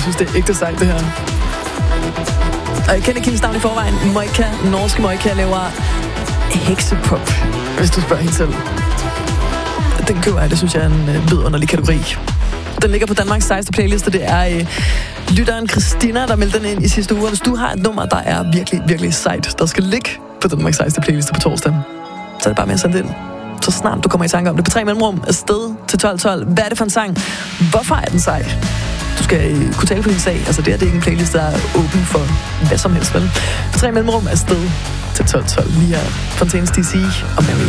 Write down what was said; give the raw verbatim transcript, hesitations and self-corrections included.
synes, det er ægte sejt, det her. Og jeg kender Kims navn i forvejen. Moika, norske Moika, laver heksepop, hvis du spørger hende selv. Den køber jeg, det synes jeg er en øh, vidunderlig kategori. Den ligger på Danmarks sejeste playliste. Det er øh, lytteren Christina, der meldte den ind i sidste uge. Hvis du har et nummer, der er virkelig, virkelig sejt, der skal ligge på Danmarks sejeste playliste på torsdag, så er det bare med at sende det ind. Så snart du kommer i tanke om det. På tre mellemrum afsted til tolv tolv. Hvad er det for en sang? Hvorfor er den sej? Du skal øh, kunne tale på din sag. Altså det her, det er ikke en playlist, der er åben for hvad som helst, vel? På tre mellemrum afsted til tolv tolv. Lige her. Fontaine's D C og Mary